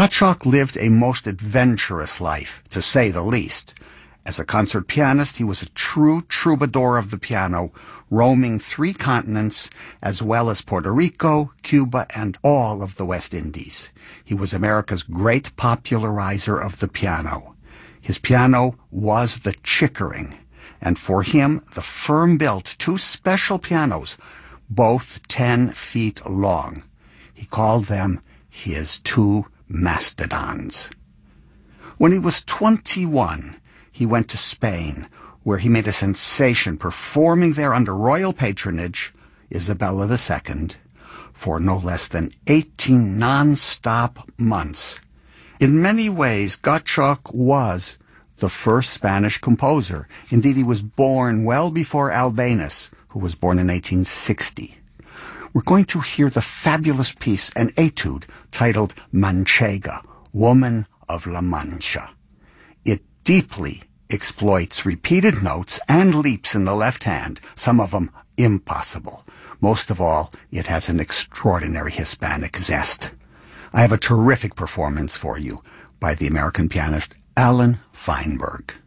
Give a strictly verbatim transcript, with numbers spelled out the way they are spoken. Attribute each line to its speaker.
Speaker 1: Gottschalk lived a most adventurous life, to say the least. As a concert pianist, he was a true troubadour of the piano, roaming three continents, as well as Puerto Rico, Cuba, and all of the West Indies. He was America's great popularizer of the piano. His piano was the Chickering, and for him, the firm built two special pianos, both ten feet long. He called them his two mastodons. When he was twenty-one, he went to Spain, where he made a sensation performing there under royal patronage, Isabella the Second, for no less than eighteen non-stop months. In many ways, Gottschalk was the first Spanish composer. Indeed, he was born well before Albéniz, who was born in eighteen sixty. We're going to hear the fabulous piece, an etude, titled Manchega, Woman of La Mancha. It deeply exploits repeated notes and leaps in the left hand, some of them impossible. Most of all, it has an extraordinary Hispanic zest. I have a terrific performance for you by the American pianist Alan Feinberg.